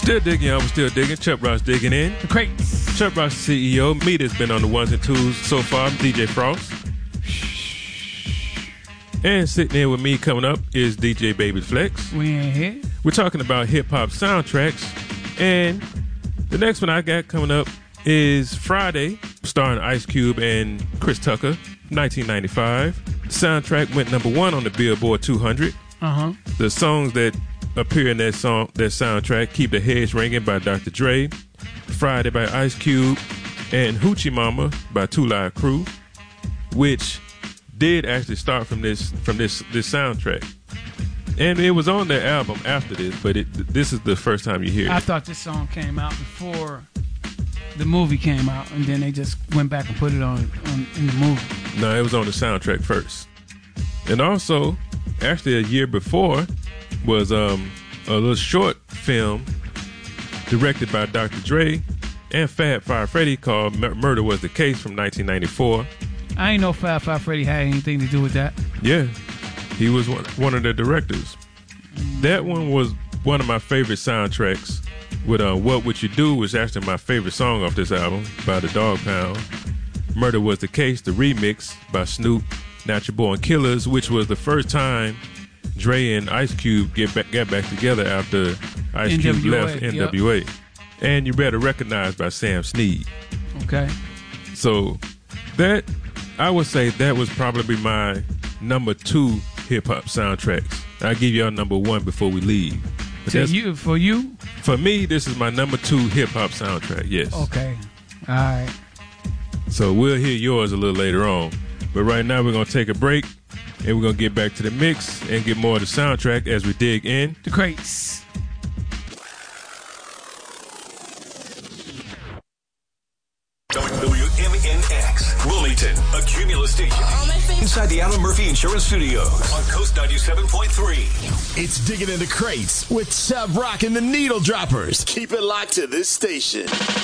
Still digging, I'm still digging. Chuck Ross digging in. The Crates. Chuck Ross, CEO. Me that's been on the ones and twos so far, DJ Frost. And sitting in with me coming up is DJ Baby Flex. We ain't here. We're talking about hip-hop soundtracks. And the next one I got coming up is Friday, starring Ice Cube and Chris Tucker, 1995. The soundtrack went #1 on the Billboard 200. The songs that appear in that soundtrack: Keep the Heads Ringing by Dr. Dre, Friday by Ice Cube, and Hoochie Mama by 2 Live Crew, which did actually start from this soundtrack. And it was on their album after this, but this is the first time you hear it. I thought this song came out before the movie came out, and then they just went back and put it on in the movie. No, it was on the soundtrack first. And also, actually a year before was a little short film directed by Dr. Dre and Fab Five Freddy called Murder Was the Case from 1994. I ain't know Fab Five Freddy had anything to do with that. Yeah, he was one of the directors. That one was one of my favorite soundtracks. With What Would You Do was actually my favorite song off this album by the Dog Pound. Murder Was the Case, the remix by Snoop, Natural Born Killers, which was the first time Dre and Ice Cube got back together after Ice Cube left NWA. Yep. And You Better Recognize by Sam Snead. Okay. So that, I would say that was probably my #2 hip-hop soundtracks. I'll give y'all #1 before we leave. For you? For me, this is my #2 hip-hop soundtrack, yes. Okay. All right. So we'll hear yours a little later on. But right now we're going to take a break, and we're going to get back to the mix and get more of the soundtrack as we dig in. The Crates. WMNX, Wilmington, a Cumulus station. Inside the Alan Murphy Insurance Studios on Coast 97.3. It's Digging in the Crates with Sub Rock and the Needle Droppers. Keep it locked to this station.